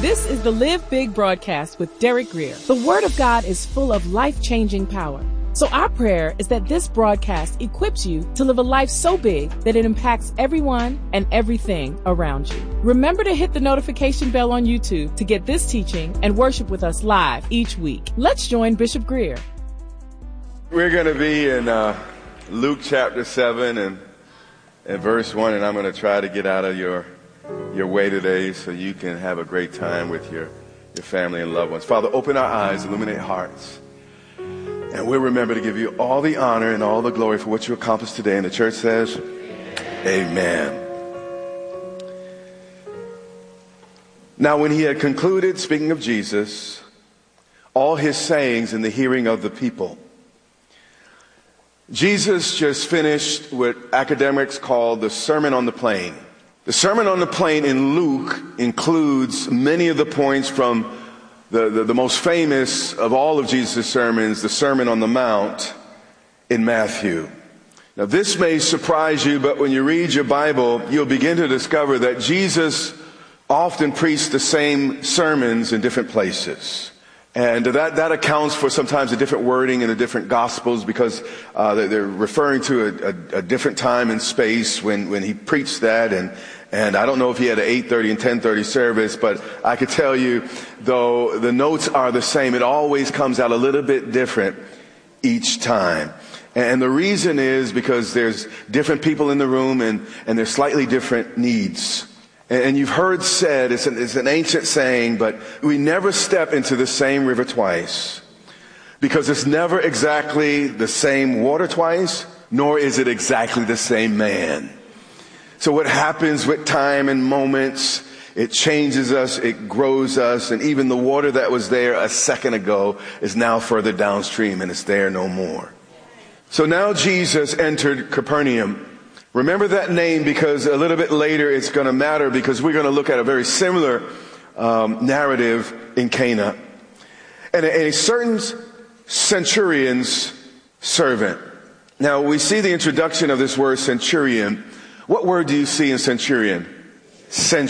This is the Live Big broadcast with Derek Grier. The Word of God is full of life-changing power. So our prayer is that this broadcast equips you to live a life so big that it impacts everyone and everything around you. Remember to hit the notification bell on YouTube to get this teaching and worship with us live each week. Let's join Bishop Grier. We're going to be in Luke chapter 7 and verse 1, and I'm going to try to get out of your way today so you can have a great time with your family and loved ones. Father, open our eyes, illuminate hearts, and we'll remember to give you all the honor and all the glory for what you accomplished today. And the church says, Amen. Now, when he had concluded speaking of Jesus, all his sayings in the hearing of the people, Jesus just finished what academics call the Sermon on the Plain. The Sermon on the Plain in Luke includes many of the points from the most famous of all of Jesus' sermons, the Sermon on the Mount in Matthew. Now, this may surprise you, but when you read your Bible, you'll begin to discover that Jesus often preached the same sermons in different places. And that accounts for sometimes a different wording in the different Gospels because they're referring to a different time and space when he preached that. And I don't know if he had an 8:30 and 10:30 service, but I could tell you, though the notes are the same, it always comes out a little bit different each time. And the reason is because there's different people in the room and there's slightly different needs. And you've heard said, it's an ancient saying, but we never step into the same river twice because it's never exactly the same water twice, nor is it exactly the same man. So what happens with time and moments, it changes us, it grows us, and even the water that was there a second ago is now further downstream and it's there no more. So now Jesus entered Capernaum. Remember that name because a little bit later it's going to matter because we're going to look at a very similar narrative in Cana. And a certain centurion's servant. Now we see the introduction of this word centurion. What word do you see in centurion?